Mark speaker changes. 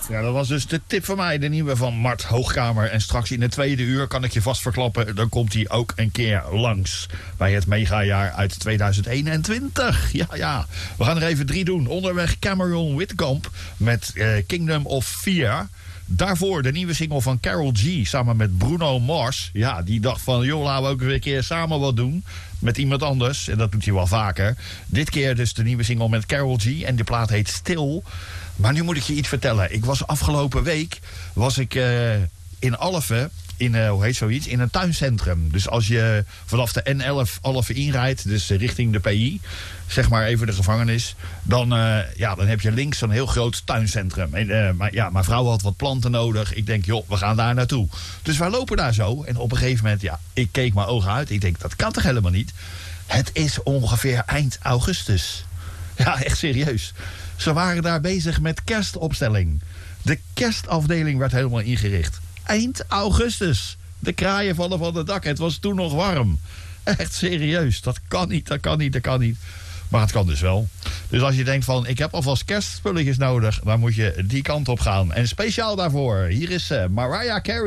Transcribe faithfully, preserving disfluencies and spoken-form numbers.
Speaker 1: Ja, dat was dus de tip van mij, de nieuwe van Mart Hoogkamer. En straks in het tweede uur kan ik je vast verklappen, dan komt hij ook een keer langs bij het megajaar uit tweeduizend eenentwintig. Ja, ja. We gaan er even drie doen. Onderweg Cameron Whitcomb met uh, Kingdom of Fear. Daarvoor de nieuwe single van Karol G samen met Bruno Mars. Ja, die dacht van, joh, laten we ook weer een keer samen wat doen met iemand anders. En dat doet hij wel vaker. Dit keer dus de nieuwe single met Karol G. En de plaat heet Stil. Maar nu moet ik je iets vertellen. Ik was afgelopen week was ik uh, in Alphen, in, uh, hoe heet zoiets, in een tuincentrum. Dus als je vanaf de N elf Alphen inrijdt, dus richting de P I, zeg maar even de gevangenis, dan, uh, ja, dan heb je links een heel groot tuincentrum. En, uh, maar ja, mijn vrouw had wat planten nodig. Ik denk, joh, we gaan daar naartoe. Dus wij lopen daar zo. En op een gegeven moment, ja, ik keek mijn ogen uit. Ik denk, dat kan toch helemaal niet? Het is ongeveer eind augustus. Ja, echt serieus. Ze waren daar bezig met kerstopstelling. De kerstafdeling werd helemaal ingericht. Eind augustus. De kraaien vallen van het dak. Het was toen nog warm. Echt serieus. Dat kan niet, dat kan niet, dat kan niet. Maar het kan dus wel. Dus als je denkt van, ik heb alvast kerstspulletjes nodig, dan moet je die kant op gaan. En speciaal daarvoor, hier is uh, Mariah Carey.